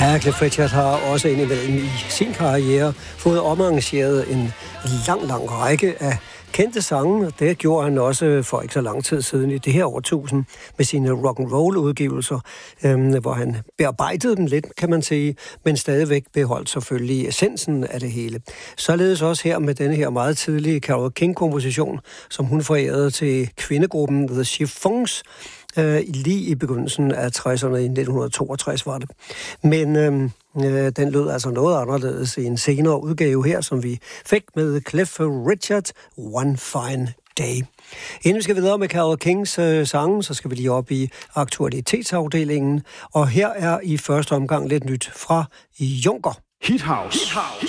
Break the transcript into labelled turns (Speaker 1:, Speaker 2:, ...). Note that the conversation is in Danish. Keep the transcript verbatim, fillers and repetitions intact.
Speaker 1: Ja, Cliff Richard har også indimellem i sin karriere fået omarrangeret en lang, lang række af kendte sange. Det gjorde han også for ikke så lang tid siden i det her årtusind med sine rock'n'roll-udgivelser, øhm, hvor han bearbejdede dem lidt, kan man sige, men stadigvæk beholdt selvfølgelig essensen af det hele. Således også her med denne her meget tidlige Carole King-komposition, som hun forærede til kvindegruppen The Chiffons, øh, lige i begyndelsen af tresserne, i nitten toogtres var det. Men øhm, øh, den lød altså noget anderledes i en senere udgave her, som vi fik med Cliff Richard, One Fine Day. Inden vi skal videre med Carole Kings øh, sange, så skal vi lige op i aktualitetsafdelingen, og her er i første omgang lidt nyt fra Junker.
Speaker 2: Hit House. Hit House.